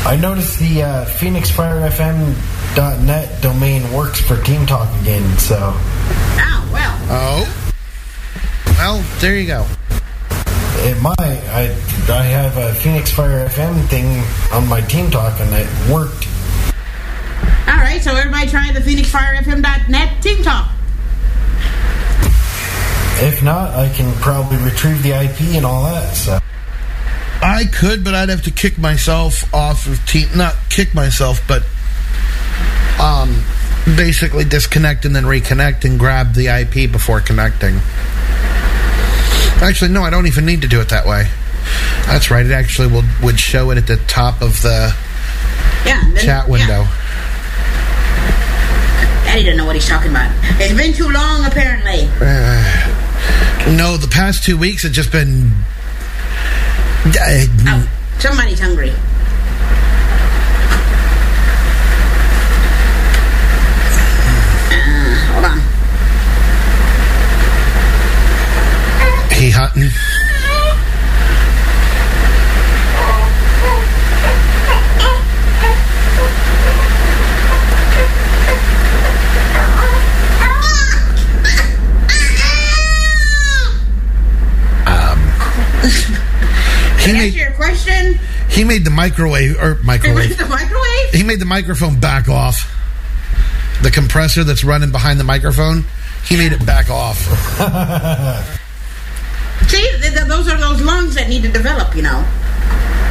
I noticed the PhoenixFireFM.net domain works for Team Talk again, so... Oh, well. Oh? Well, there you go. It might. I have a Phoenix Fire FM thing on my Team Talk, and it worked. All right, so everybody try the PhoenixFireFM.net Team Talk. If not, I can probably retrieve the IP and all that, so... I could, but I'd have to kick myself off of Team... Not kick myself, but... basically disconnect and then reconnect and grab the IP before connecting. Actually, no, I don't even need to do it that way. That's right, it actually would show it at the top of the chat window. Yeah. Daddy doesn't know what he's talking about. It's been too long, apparently. No, the past 2 weeks have just been... oh, somebody's hungry. Hold on. He hunting. Answer your question. He made the microwave. The microwave? He made the microphone back off. The compressor that's running behind the microphone, he made it back off. See, those are those lungs that need to develop, you know.